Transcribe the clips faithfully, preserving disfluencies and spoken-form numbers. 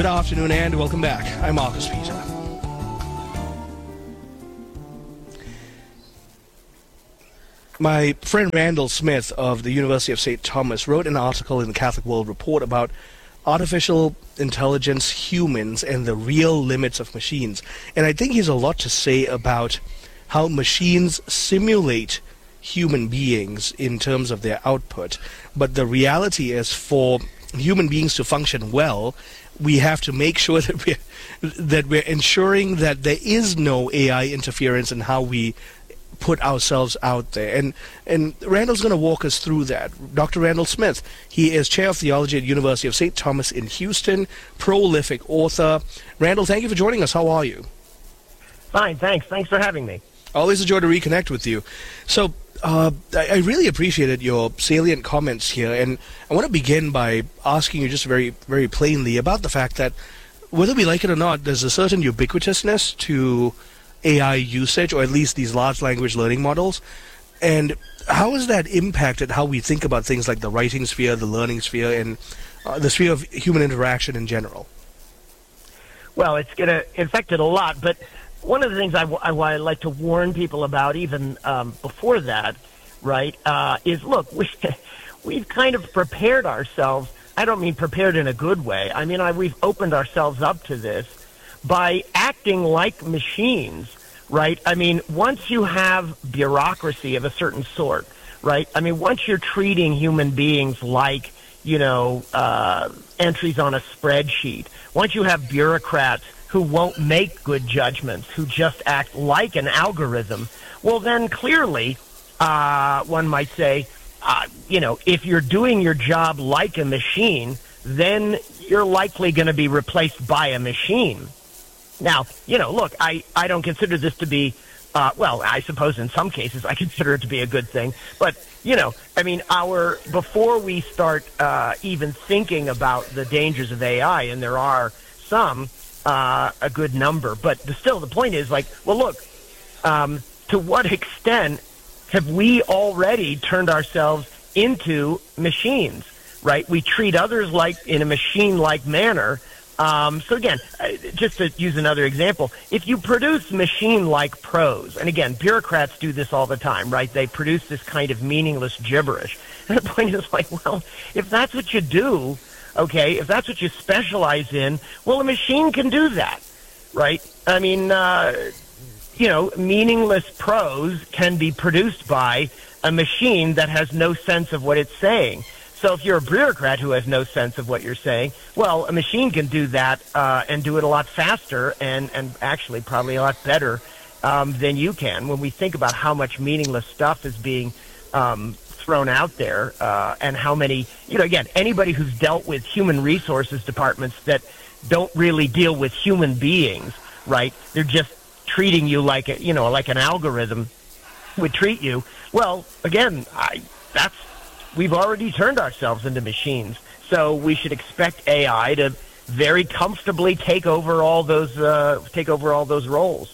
Good afternoon and welcome back. I'm Marcus Peter. My friend Randall Smith of the University of Saint Thomas wrote an article in the Catholic World Report about artificial intelligence, humans, and the real limits of machines. And I think he has a lot to say about how machines simulate human beings in terms of their output. But the reality is, for human beings to function well, we have to make sure that we're, that we're ensuring that there is no A I interference in how we put ourselves out there. And and Randall's going to walk us through that. Doctor Randall Smith, he is Chair of Theology at University of Saint Thomas in Houston, prolific author. Randall, thank you for joining us. How are you? Fine, thanks. Thanks for having me. Always a joy to reconnect with you. So, Uh, I, I really appreciated your salient comments here, and I want to begin by asking you just very, very plainly about the fact that, whether we like it or not, there's a certain ubiquitousness to A I usage, or at least these large language learning models. And how has that impacted how we think about things like the writing sphere, the learning sphere, and uh, the sphere of human interaction in general? Well, it's going to affect it a lot, but one of the things I, w- I, I like to warn people about, even um, before that, right, uh, is, look, we, we've kind of prepared ourselves. I don't mean prepared in a good way. I mean, I, we've opened ourselves up to this by acting like machines, right? I mean, once you have bureaucracy of a certain sort, right, I mean, once you're treating human beings like, you know, uh, entries on a spreadsheet, once you have bureaucrats who won't make good judgments, who just act like an algorithm, well, then clearly, uh, one might say, uh, you know, if you're doing your job like a machine, then you're likely going to be replaced by a machine. Now, you know, look, I, I don't consider this to be, uh, well, I suppose in some cases I consider it to be a good thing, but, you know, I mean, our, before we start uh, even thinking about the dangers of A I, and there are some, Uh, a good number, but the, still the point is, like, well, look, um, to what extent have we already turned ourselves into machines, right? We treat others like in a machine-like manner. Um, so again, uh, just to use another example, if you produce machine-like prose, and again, bureaucrats do this all the time, right? They produce this kind of meaningless gibberish. And the point is, like, well, if that's what you do, okay, if that's what you specialize in, well, a machine can do that, right? I mean, uh, you know, meaningless prose can be produced by a machine that has no sense of what it's saying. So if you're a bureaucrat who has no sense of what you're saying, well, a machine can do that uh, and do it a lot faster and, and actually probably a lot better um, than you can. When we think about how much meaningless stuff is being um thrown out there, uh, and how many, you know, again, anybody who's dealt with human resources departments that don't really deal with human beings, right? They're just treating you like a, you know, like an algorithm would treat you. Well, again, I, that's, we've already turned ourselves into machines. So we should expect A I to very comfortably take over all those, uh, take over all those roles.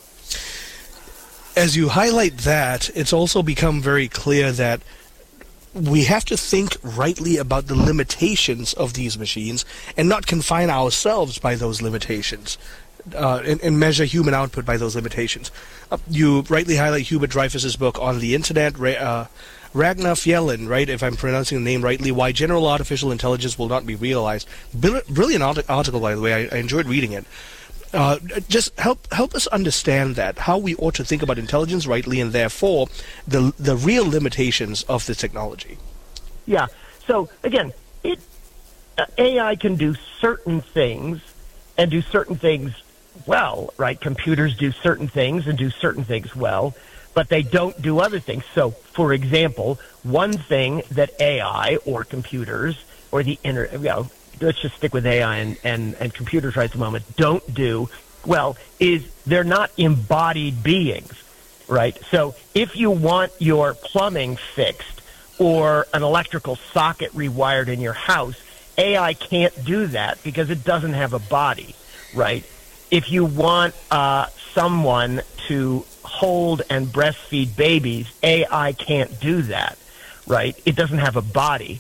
As you highlight that, it's also become very clear that we have to think rightly about the limitations of these machines and not confine ourselves by those limitations, uh, and, and measure human output by those limitations. Uh, you rightly highlight Hubert Dreyfus's book On the Internet, uh, Ragnar Fjellin, right, if I'm pronouncing the name rightly, Why General Artificial Intelligence Will Not Be Realized. Br- brilliant art- article, by the way. I, I enjoyed reading it. Uh, just help help us understand that, how we ought to think about intelligence rightly, and therefore the the real limitations of this technology. Yeah. So again, it uh, A I can do certain things and do certain things well, right? Computers do certain things and do certain things well, but they don't do other things. So, for example, one thing that A I or computers or the inter, you know, let's just stick with A I and, and, and computers right at the moment, don't do well, is they're not embodied beings, right? So if you want your plumbing fixed or an electrical socket rewired in your house, A I can't do that because it doesn't have a body, right? If you want uh, someone to hold and breastfeed babies, A I can't do that, right? It doesn't have a body.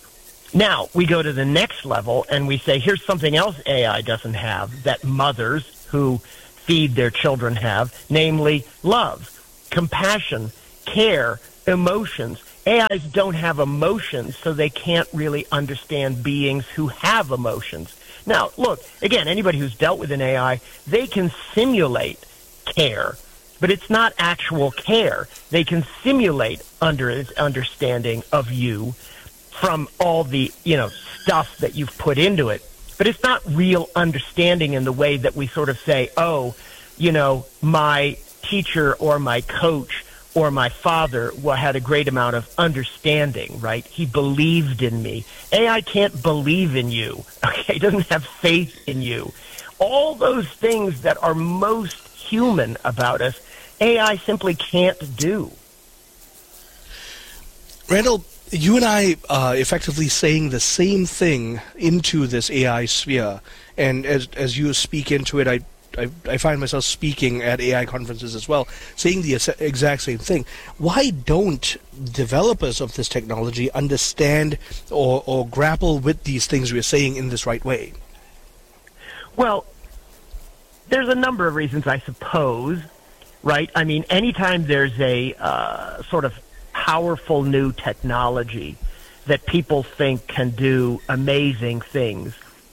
Now, we go to the next level and we say, here's something else A I doesn't have that mothers who feed their children have, namely love, compassion, care, emotions. A Is don't have emotions, so they can't really understand beings who have emotions. Now, look, again, anybody who's dealt with an A I, they can simulate care, but it's not actual care. They can simulate under understanding of you from all the, you know, stuff that you've put into it. But it's not real understanding in the way that we sort of say, oh, you know, my teacher or my coach or my father had a great amount of understanding, right? He believed in me. A I can't believe in you, okay? It doesn't have faith in you. All those things that are most human about us, A I simply can't do. Randall, you and I are effectively saying the same thing into this A I sphere, and as as you speak into it, I I, I find myself speaking at A I conferences as well, saying the exact same thing. Why don't developers of this technology understand or, or grapple with these things we're saying in this right way? Well, there's a number of reasons, I suppose, right? I mean, anytime there's a uh, sort of powerful new technology that people think can do amazing things,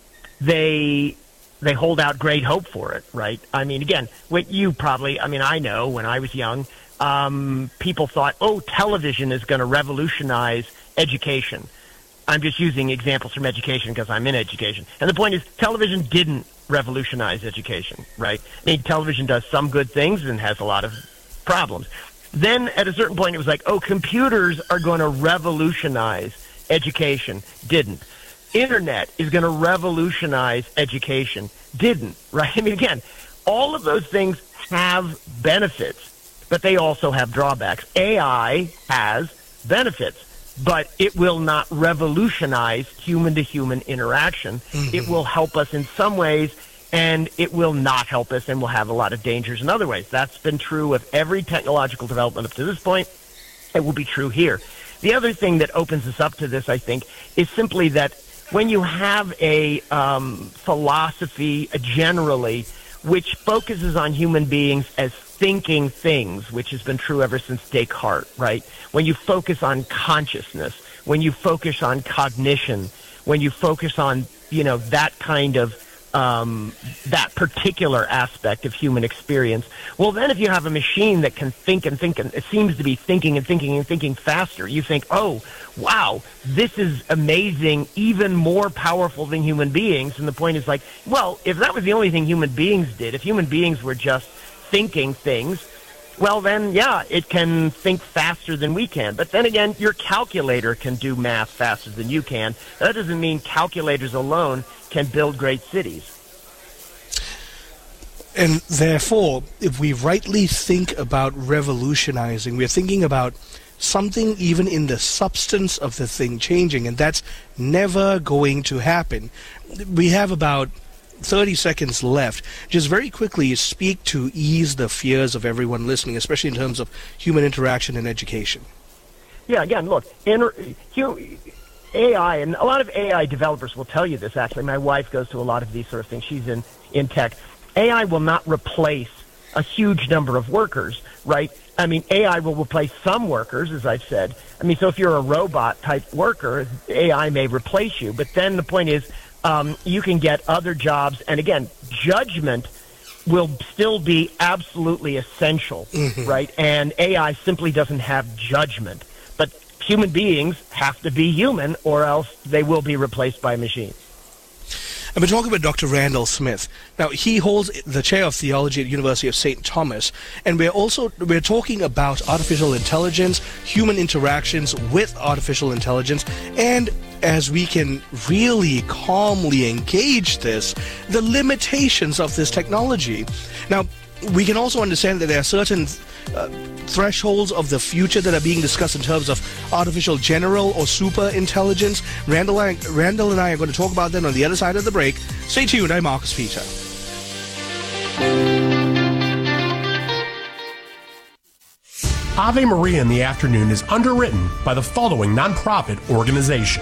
they they hold out great hope for it, right? I mean, again, what you probably, I mean, I know when I was young, um, people thought, oh, television is going to revolutionize education. I'm just using examples from education because I'm in education. And the point is, television didn't revolutionize education, right? I mean, television does some good things and has a lot of problems. Then at a certain point, it was like, oh, computers are going to revolutionize education. Didn't. Internet is going to revolutionize education. Didn't, right? I mean, again, all of those things have benefits, but they also have drawbacks. A I has benefits, but it will not revolutionize human-to-human interaction. Mm-hmm. It will help us in some ways, and it will not help us and will have a lot of dangers in other ways. That's been true of every technological development up to this point. It will be true here. The other thing that opens us up to this, I think, is simply that when you have a um, philosophy uh, generally which focuses on human beings as thinking things, which has been true ever since Descartes, right? When you focus on consciousness, when you focus on cognition, when you focus on, you know, that kind of Um, that particular aspect of human experience, well, then if you have a machine that can think and think, and it seems to be thinking and thinking and thinking faster, you think, oh, wow, this is amazing, even more powerful than human beings. And the point is like, well, if that was the only thing human beings did, if human beings were just thinking things, well, then, yeah, it can think faster than we can. But then again, your calculator can do math faster than you can. That doesn't mean calculators alone can build great cities. And therefore, if we rightly think about revolutionizing, we're thinking about something even in the substance of the thing changing, and that's never going to happen. We have about thirty seconds left. Just very quickly speak to ease the fears of everyone listening, especially in terms of human interaction and education. Yeah, again, look, inter- A I, and a lot of A I developers will tell you this, actually. My wife goes to a lot of these sort of things. She's in, in tech. A I will not replace a huge number of workers, right? I mean, A I will replace some workers, as I've said. I mean, so if you're a robot-type worker, A I may replace you. But then the point is, um, you can get other jobs. And again, judgment will still be absolutely essential, mm-hmm. right? And A I simply doesn't have judgment. But human beings have to be human, or else they will be replaced by machines. I've been talking with Doctor Randall Smith. Now, he holds the chair of theology at the University of Saint Thomas, and we're also we're talking about artificial intelligence, human interactions with artificial intelligence, and as we can really calmly engage this, the limitations of this technology. Now, we can also understand that there are certain uh, thresholds of the future that are being discussed in terms of artificial general or super intelligence. Randall, I, Randall and I are going to talk about that on the other side of the break. Stay tuned. I'm Marcus Peter. Ave Maria in the Afternoon is underwritten by the following nonprofit organization: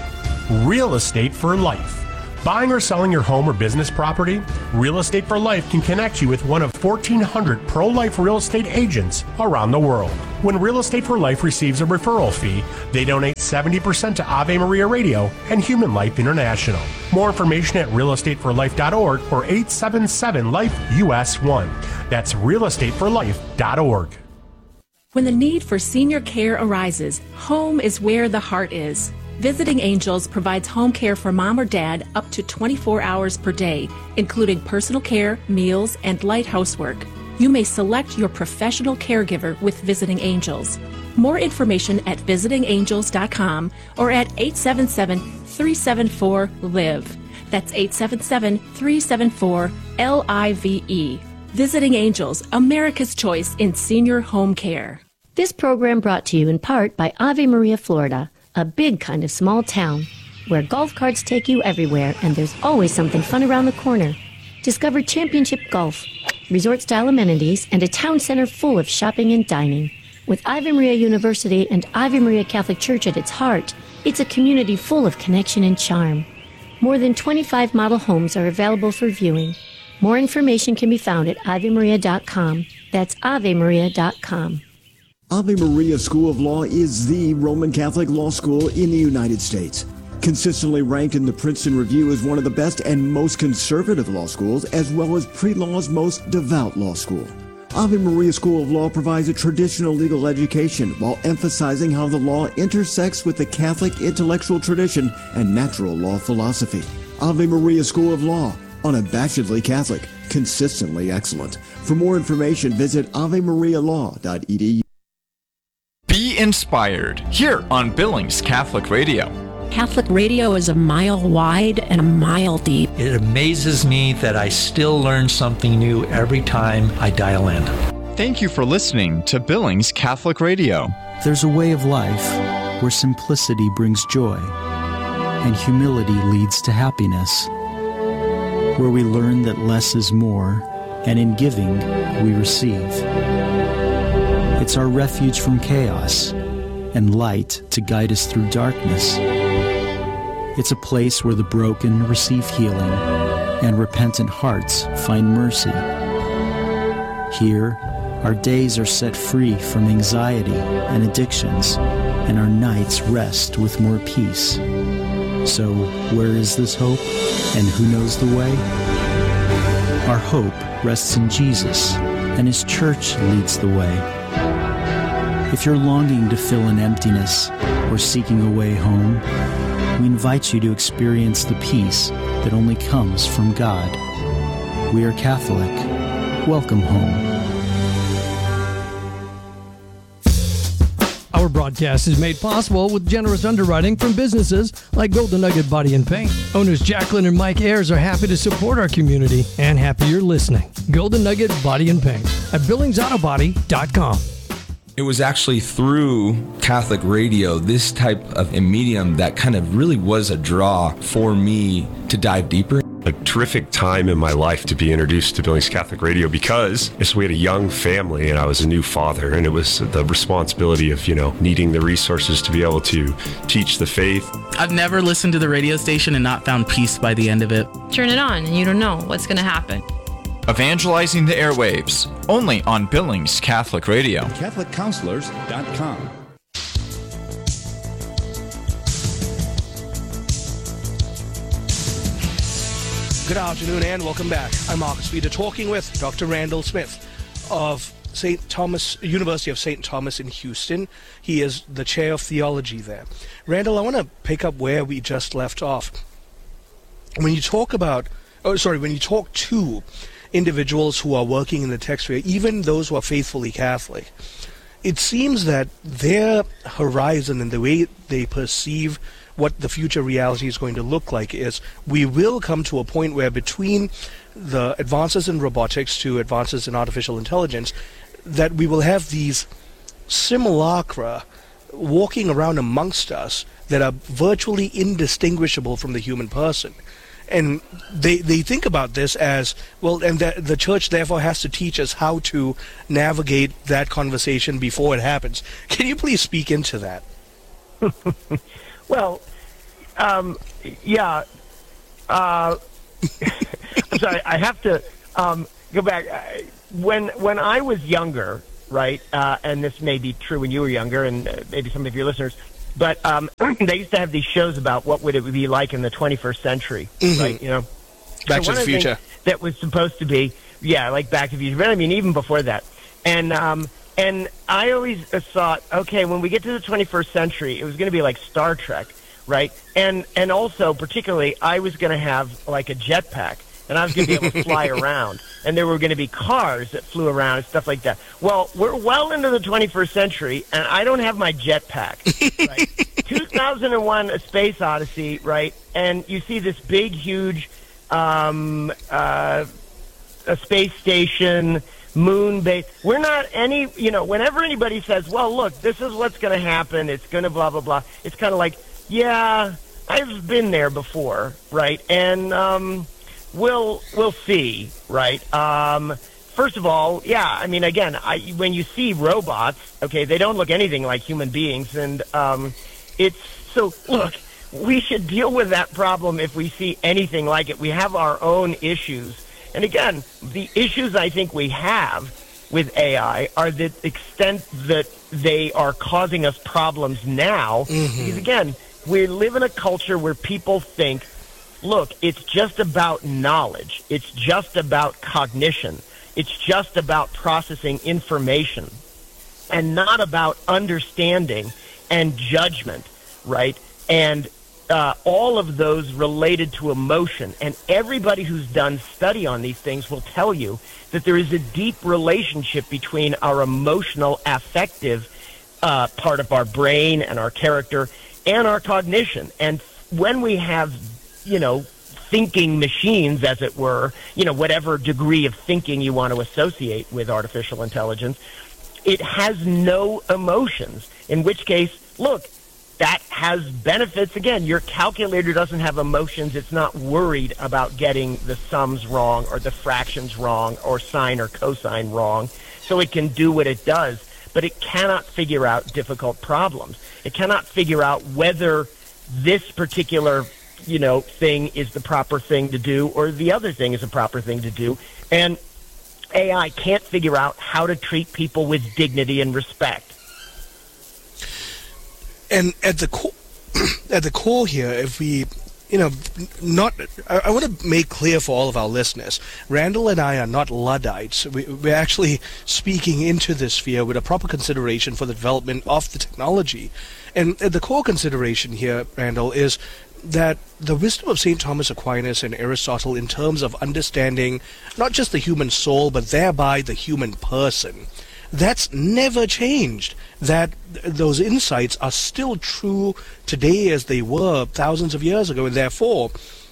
Real Estate for Life. Buying or selling your home or business property? Real Estate for Life can connect you with one of fourteen hundred pro-life real estate agents around the world. When Real Estate for Life receives a referral fee, they donate seventy percent to Ave Maria Radio and Human Life International. More information at real estate for life dot org or eight seven seven life U S one. That's real estate for life dot org. When the need for senior care arises, home is where the heart is. Visiting Angels provides home care for mom or dad up to twenty-four hours per day, including personal care, meals, and light housework. You may select your professional caregiver with Visiting Angels. More information at visiting angels dot com or at eight seven seven, three seven four, L I V E. That's eight seven seven, three seven four, L I V E. Visiting Angels, America's choice in senior home care. This program brought to you in part by Ave Maria, Florida, a big kind of small town where golf carts take you everywhere and there's always something fun around the corner. Discover championship golf, resort-style amenities, and a town center full of shopping and dining. With Ave Maria University and Ave Maria Catholic Church at its heart, it's a community full of connection and charm. More than twenty-five model homes are available for viewing. More information can be found at ave maria dot com. That's ave maria dot com. Ave Maria School of Law is the Roman Catholic law school in the United States. Consistently ranked in the Princeton Review as one of the best and most conservative law schools, as well as pre-law's most devout law school. Ave Maria School of Law provides a traditional legal education while emphasizing how the law intersects with the Catholic intellectual tradition and natural law philosophy. Ave Maria School of Law, unabashedly Catholic, consistently excellent. For more information, visit ave maria law dot e d u. Be inspired here on Billings Catholic Radio. Catholic radio is a mile wide and a mile deep. It amazes me that I still learn something new every time I dial in. Thank you for listening to Billings Catholic Radio. There's a way of life where simplicity brings joy and humility leads to happiness, where we learn that less is more, and in giving, we receive. It's our refuge from chaos and light to guide us through darkness. It's a place where the broken receive healing and repentant hearts find mercy. Here, our days are set free from anxiety and addictions, and our nights rest with more peace. So, where is this hope, and who knows the way? Our hope rests in Jesus, and His church leads the way. If you're longing to fill an emptiness or seeking a way home, we invite you to experience the peace that only comes from God. We are Catholic. Welcome home. Our broadcast is made possible with generous underwriting from businesses like Golden Nugget Body and Paint. Owners Jacqueline and Mike Ayers are happy to support our community and happy you're listening. Golden Nugget Body and Paint at billings auto body dot com. It was actually through Catholic radio, this type of a medium, that kind of really was a draw for me to dive deeper. A terrific time in my life to be introduced to Billings Catholic Radio because we had a young family and I was a new father, and it was the responsibility of, you know, needing the resources to be able to teach the faith. I've never listened to the radio station and not found peace by the end of it. Turn it on and you don't know what's going to happen. Evangelizing the airwaves, only on Billings Catholic Radio. Catholic Counselors dot com. Good afternoon and welcome back. I'm Marcus Feeder talking with Doctor Randall Smith of Saint Thomas, University of Saint Thomas in Houston. He is the chair of theology there. Randall, I want to pick up where we just left off. When you talk about, oh, sorry, when you talk to individuals who are working in the tech sphere, even those who are faithfully Catholic, it seems that their horizon and the way they perceive what the future reality is going to look like is we will come to a point where between the advances in robotics to advances in artificial intelligence, that we will have these simulacra walking around amongst us that are virtually indistinguishable from the human person. And they they think about this as, well, and the, the church therefore has to teach us how to navigate that conversation before it happens. Can you please speak into that? Well, um, yeah. Uh, I'm sorry. I have to um, go back. When when I was younger, right, uh, and this may be true when you were younger, and uh, maybe some of your listeners, but um, they used to have these shows about what would it be like in the twenty-first century, mm-hmm. right? You know, Back so to the Future. That was supposed to be, yeah, like Back to the Future. But I mean, even before that, and um, and I always thought, okay, when we get to the twenty-first century, it was going to be like Star Trek, right? And and also, particularly, I was going to have like a jetpack, and I was going to be able to fly around, and there were going to be cars that flew around and stuff like that. Well, we're well into the twenty-first century, and I don't have my jetpack. Right? two thousand one: A Space Odyssey, right? And you see this big, huge um, uh, a space station, moon base. We're not any, you know, whenever anybody says, well, look, this is what's going to happen, it's going to blah, blah, blah, it's kind of like, yeah, I've been there before, right? And um, we'll we'll see, right? Um, first of all, yeah, I mean, again, I, when you see robots, okay, they don't look anything like human beings, and um, it's, so, look, we should deal with that problem if we see anything like it. We have our own issues. And again, the issues I think we have with A I are the extent that they are causing us problems now. Mm-hmm. Because again, we live in a culture where people think, look, it's just about knowledge. It's just about cognition. It's just about processing information and not about understanding and judgment, right? And Uh, all of those related to emotion. And everybody who's done study on these things will tell you that there is a deep relationship between our emotional, affective uh, part of our brain and our character and our cognition. And when we have, you know, thinking machines, as it were, you know, whatever degree of thinking you want to associate with artificial intelligence, it has no emotions, in which case, look, that has benefits. Again, your calculator doesn't have emotions. It's not worried about getting the sums wrong or the fractions wrong or sine or cosine wrong. So it can do what it does, but it cannot figure out difficult problems. It cannot figure out whether this particular, you know, thing is the proper thing to do or the other thing is the proper thing to do. And A I can't figure out how to treat people with dignity and respect. And at the core, at the core here, if we, you know, not, I, I want to make clear for all of our listeners, Randall and I are not Luddites. We, we're actually speaking into this sphere with a proper consideration for the development of the technology. And at the core consideration here, Randall, is that the wisdom of Saint Thomas Aquinas and Aristotle in terms of understanding not just the human soul, but thereby the human person, that's never changed. That th- those insights are still true today as they were thousands of years ago, and therefore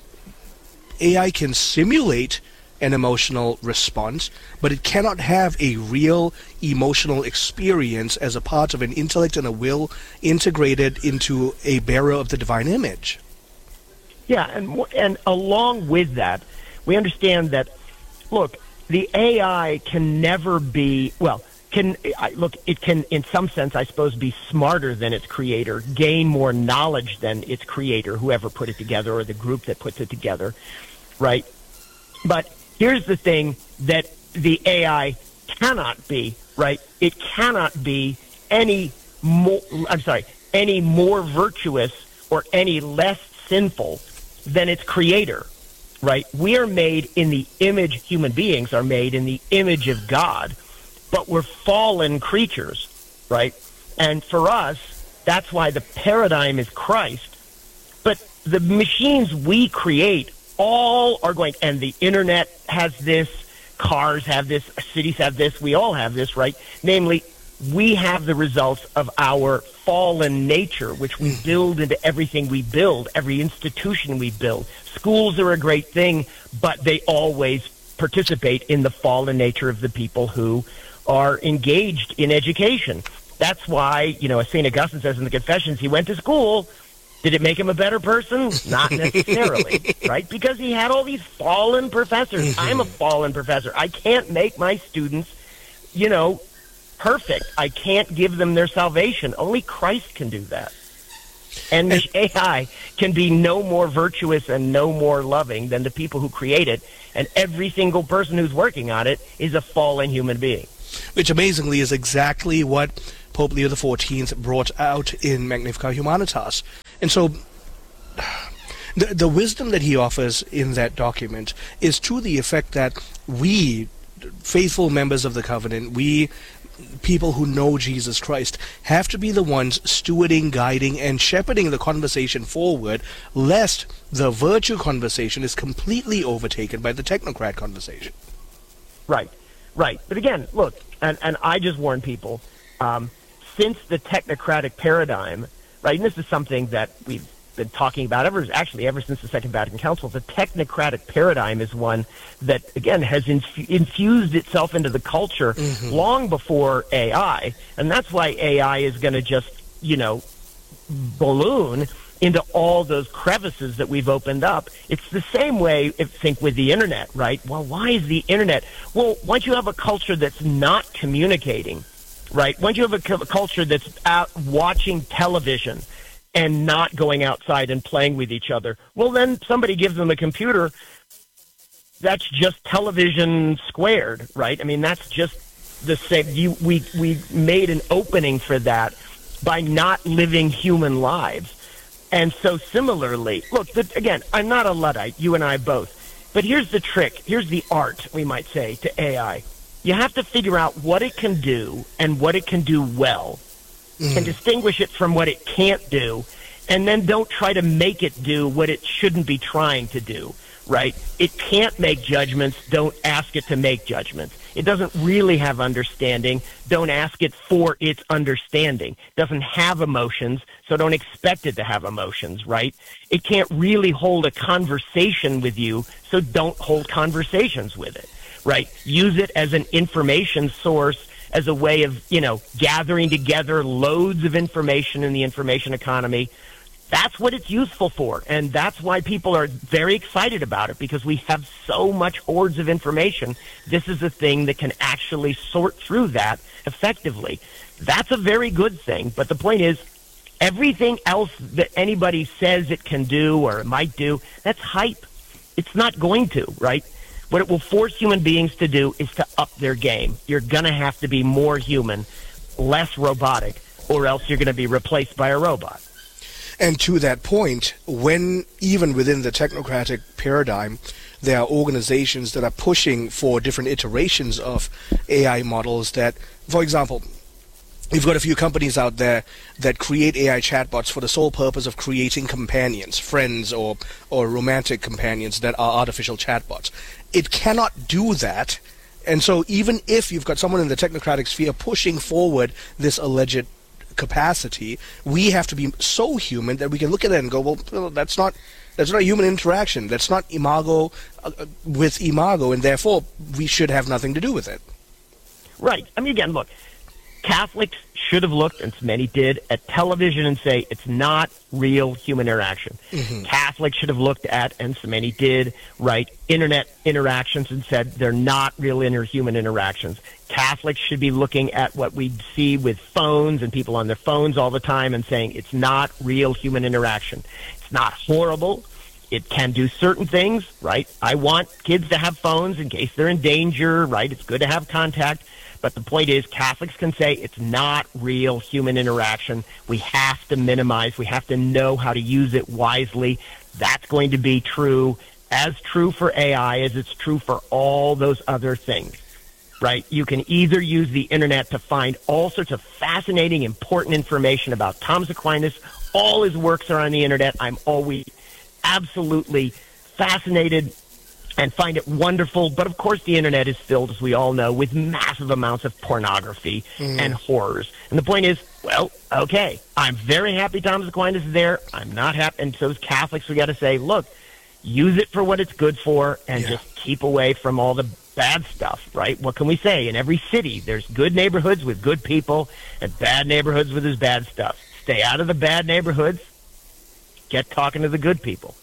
A I can simulate an emotional response, but it cannot have a real emotional experience as a part of an intellect and a will integrated into a bearer of the divine image. Yeah, and and along with that, we understand that, look, the A I can never be, well, Can I, look, it can, in some sense, I suppose, be smarter than its creator, gain more knowledge than its creator, whoever put it together, or the group that puts it together, right? But here's the thing that the A I cannot be, right? It cannot be any more, I'm sorry, any more virtuous or any less sinful than its creator, right? We are made in the image, human beings are made in the image of God, but we're fallen creatures, right? And for us, that's why the paradigm is Christ. But the machines we create all are going, and the internet has this, cars have this, cities have this, we all have this, right? Namely, we have the results of our fallen nature, which we build into everything we build, every institution we build. Schools are a great thing, but they always participate in the fallen nature of the people who are engaged in education. That's why, you know, as Saint Augustine says in the Confessions, he went to school. Did it make him a better person? Not necessarily, right? Because he had all these fallen professors. Mm-hmm. I'm a fallen professor. I can't make my students, you know, perfect. I can't give them their salvation. Only Christ can do that. And A I can be no more virtuous and no more loving than the people who create it. And every single person who's working on it is a fallen human being. Which amazingly is exactly what Pope Leo the fourteenth brought out in Magnificat Humanitas. And so the, the wisdom that he offers in that document is to the effect that we, faithful members of the covenant, we people who know Jesus Christ, have to be the ones stewarding, guiding, and shepherding the conversation forward, lest the virtue conversation is completely overtaken by the technocrat conversation. Right, right. But again, look, and, and I just warn people, um, since the technocratic paradigm, right, and this is something that we've been talking about ever, actually ever since the Second Vatican Council, the technocratic paradigm is one that, again, has inf- infused itself into the culture mm-hmm. long before A I, and that's why A I is going to just, you know, balloon into all those crevices that we've opened up. It's the same way, if think with the internet, right? Well, why is the internet? Well, once you have a culture that's not communicating, right? Once you have a, cu- a culture that's out watching television and not going outside and playing with each other, well, then somebody gives them a computer. That's just television squared, right? I mean, that's just the same. You, we, we made an opening for that by not living human lives. And so similarly, look, the, again, I'm not a Luddite, you and I both. But here's the trick. Here's the art, we might say, to A I. You have to figure out what it can do and what it can do well. Mm. And distinguish it from what it can't do, and then don't try to make it do what it shouldn't be trying to do, right? It can't make judgments. Don't ask it to make judgments. It doesn't really have understanding. Don't ask it for its understanding. It doesn't have emotions, so don't expect it to have emotions, right? It can't really hold a conversation with you, so don't hold conversations with it, right? Use it as an information source, as a way of, you know, gathering together loads of information in the information economy. That's what it's useful for, and that's why people are very excited about it, because we have so much hordes of information. This is a thing that can actually sort through that effectively. That's a very good thing, but the point is, everything else that anybody says it can do or it might do, that's hype. It's not going to, right? What it will force human beings to do is to up their game. You're going to have to be more human, less robotic, or else you're going to be replaced by a robot. And to that point, when even within the technocratic paradigm, there are organizations that are pushing for different iterations of A I models that, for example, you've got a few companies out there that create A I chatbots for the sole purpose of creating companions, friends, or, or romantic companions that are artificial chatbots. It cannot do that. And so even if you've got someone in the technocratic sphere pushing forward this alleged capacity, we have to be so human that we can look at it and go, well, that's not that's not a human interaction. That's not imago uh, with imago, and therefore we should have nothing to do with it. Right. I mean, again, look, Catholics should have looked, and many did, at television and say it's not real human interaction. Mm-hmm. Catholics should have looked at, and so many did, right, internet interactions and said they're not real interhuman interactions. Catholics should be looking at what we see with phones and people on their phones all the time and saying it's not real human interaction. It's not horrible. It can do certain things, right? I want kids to have phones in case they're in danger, right? It's good to have contact. But the point is, Catholics can say it's not real human interaction. We have to minimize. We have to know how to use it wisely. That's going to be true, as true for A I as it's true for all those other things, right? You can either use the internet to find all sorts of fascinating, important information about Thomas Aquinas. All his works are on the internet. I'm always absolutely fascinated and find it wonderful. But of course the internet is filled, as we all know, with massive amounts of pornography mm. and horrors. And the point is, well, okay, I'm very happy Thomas Aquinas is there. I'm not happy. And so as Catholics, we got to say, look, use it for what it's good for and yeah. just keep away from all the bad stuff, right? What can we say? In every city, there's good neighborhoods with good people and bad neighborhoods with this bad stuff. Stay out of the bad neighborhoods. Get talking to the good people.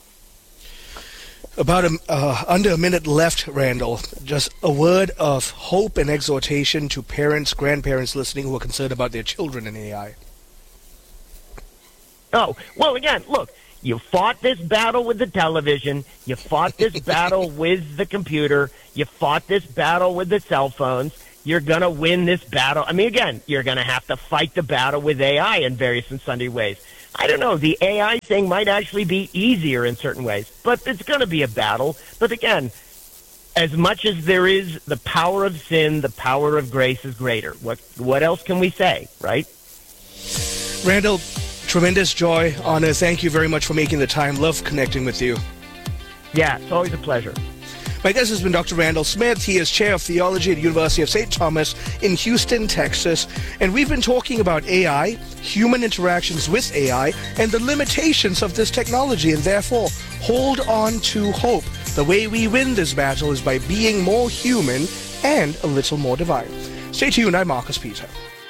About a, uh, under a minute left, Randall. Just a word of hope and exhortation to parents, grandparents listening who are concerned about their children in A I. Oh, well, again, look, you fought this battle with the television. You fought this battle with the computer. You fought this battle with the cell phones. You're going to win this battle. I mean, again, you're going to have to fight the battle with A I in various and sundry ways. I don't know. The A I thing might actually be easier in certain ways, but it's going to be a battle. But again, as much as there is the power of sin, the power of grace is greater. What what else can we say, right? Randall, tremendous joy, honor. Thank you very much for making the time. Love connecting with you. Yeah, it's always a pleasure. My guest has been Doctor Randall Smith. He is Chair of Theology at the University of Saint Thomas in Houston, Texas. And we've been talking about A I, human interactions with A I, and the limitations of this technology. And therefore, hold on to hope. The way we win this battle is by being more human and a little more divine. Stay tuned. I'm Marcus Peter.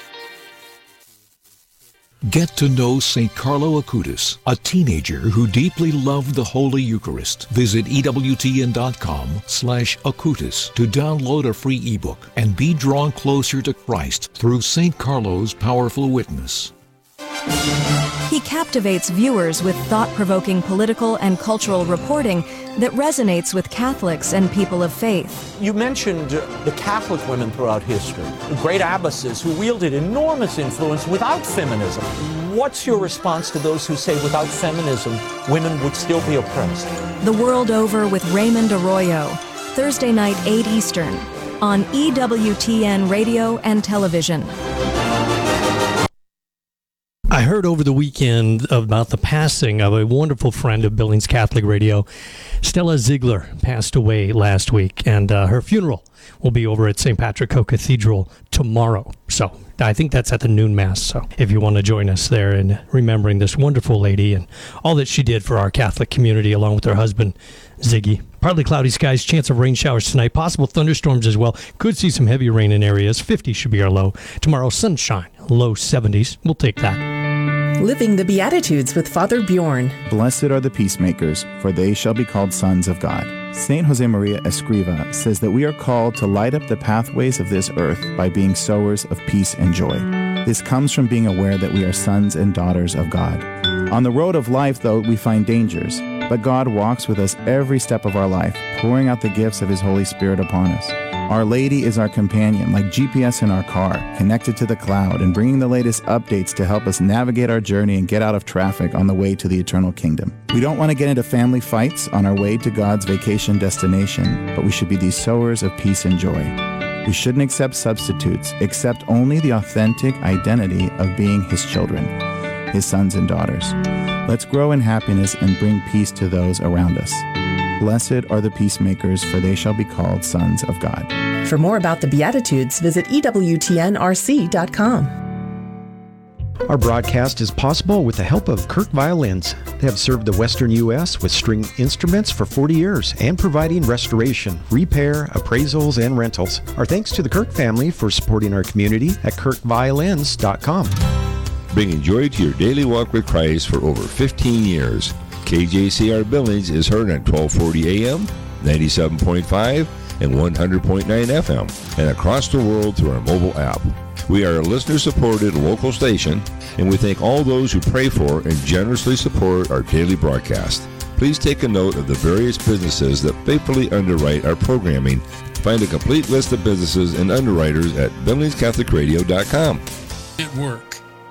Get to know Saint Carlo Acutis, a teenager who deeply loved the Holy Eucharist. Visit EWTN.com slash Acutis to download a free ebook and be drawn closer to Christ through Saint Carlo's powerful witness. He captivates viewers with thought-provoking political and cultural reporting that resonates with Catholics and people of faith. You mentioned the Catholic women throughout history, great abbesses who wielded enormous influence without feminism. What's your response to those who say without feminism, women would still be oppressed? The World Over with Raymond Arroyo, Thursday night, eight Eastern, on E W T N Radio and Television. I heard over the weekend about the passing of a wonderful friend of Billings Catholic Radio. Stella Ziegler passed away last week, and uh, her funeral will be over at Saint Patrick Co. Cathedral tomorrow. So I think that's at the noon mass. So if you want to join us there in remembering this wonderful lady and all that she did for our Catholic community, along with her husband, Ziggy. Partly cloudy skies, chance of rain showers tonight, possible thunderstorms as well. Could see some heavy rain in areas. fifty should be our low. Tomorrow, sunshine, low seventies. We'll take that. Living the Beatitudes with Father Bjorn. Blessed are the peacemakers, for they shall be called sons of God. Saint Josemaria Escriva says that we are called to light up the pathways of this earth by being sowers of peace and joy. This comes from being aware that we are sons and daughters of God. On the road of life, though, we find dangers, but God walks with us every step of our life, pouring out the gifts of His Holy Spirit upon us. Our Lady is our companion, like G P S in our car, connected to the cloud and bringing the latest updates to help us navigate our journey and get out of traffic on the way to the eternal kingdom. We don't want to get into family fights on our way to God's vacation destination, but we should be these sowers of peace and joy. We shouldn't accept substitutes, accept only the authentic identity of being His children, His sons and daughters. Let's grow in happiness and bring peace to those around us. Blessed are the peacemakers, for they shall be called sons of God. For more about the Beatitudes, visit E W T N R C dot com. Our broadcast is possible with the help of Kirk Violins. They have served the Western U S with string instruments for forty years and providing restoration, repair, appraisals, and rentals. Our thanks to the Kirk family for supporting our community at Kirk Violins dot com. Bringing joy to your daily walk with Christ for over fifteen years. K J C R Billings is heard on twelve forty A M, ninety-seven point five, and one hundred point nine F M, and across the world through our mobile app. We are a listener-supported local station, and we thank all those who pray for and generously support our daily broadcast. Please take a note of the various businesses that faithfully underwrite our programming. Find a complete list of businesses and underwriters at Billings Catholic Radio dot com. At work.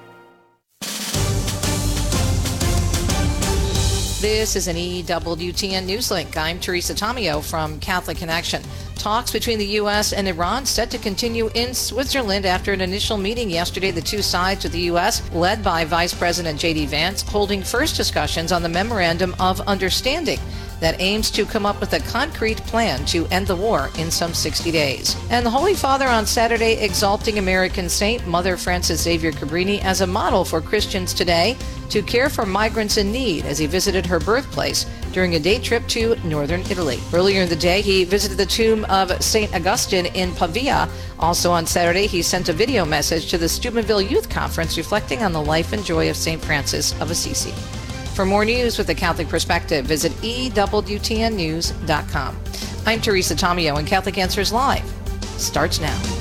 This is an E W T N Newslink. I'm Teresa Tomeo from Catholic Connection. Talks between the U S and Iran set to continue in Switzerland after an initial meeting yesterday. The two sides with the U S, led by Vice President J D Vance, holding first discussions on the Memorandum of Understanding that aims to come up with a concrete plan to end the war in some sixty days. And the Holy Father on Saturday exalting American saint Mother Frances Xavier Cabrini as a model for Christians today to care for migrants in need as he visited her birthplace during a day trip to northern Italy. Earlier in the day, he visited the tomb of Saint Augustine in Pavia. Also on Saturday, he sent a video message to the Steubenville Youth Conference reflecting on the life and joy of Saint Francis of Assisi. For more news with a Catholic perspective, visit E W T N news dot com. I'm Teresa Tomeo, and Catholic Answers Live starts now.